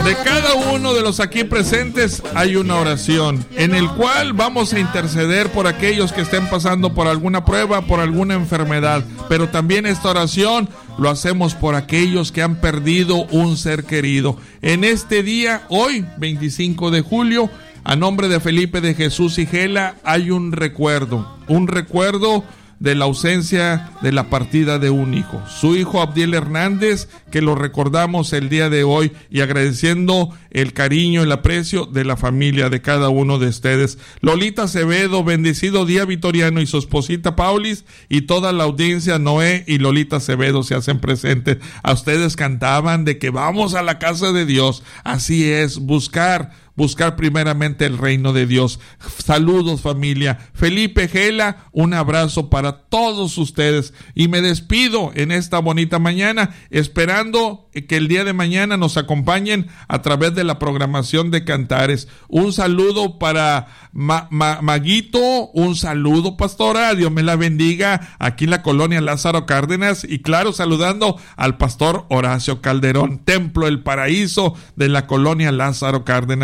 De cada uno de los aquí presentes hay una oración en el cual vamos a interceder por aquellos que estén pasando por alguna prueba, por alguna enfermedad, pero también esta oración lo hacemos por aquellos que han perdido un ser querido. En este día, hoy, 25 de julio, a nombre de Felipe de Jesús y Gela, hay un recuerdo de la ausencia, de la partida de un hijo, su hijo Abdiel Hernández, que lo recordamos el día de hoy y agradeciendo el cariño, el aprecio de la familia de cada uno de ustedes. Lolita Acevedo, bendecido día Vitoriano, y su esposita Paulis y toda la audiencia. Noé y Lolita Acevedo se hacen presentes. A ustedes cantaban de que vamos a la casa de Dios. Así es, buscar primeramente el reino de Dios. Saludos, familia. Felipe, Gela, un abrazo para todos ustedes y me despido en esta bonita mañana, esperando que el día de mañana nos acompañen a través de la programación de Cantares. Un saludo para Maguito, un saludo, pastora, Dios me la bendiga, aquí en la colonia Lázaro Cárdenas, y claro, saludando al pastor Horacio Calderón, Templo El Paraíso de la colonia Lázaro Cárdenas.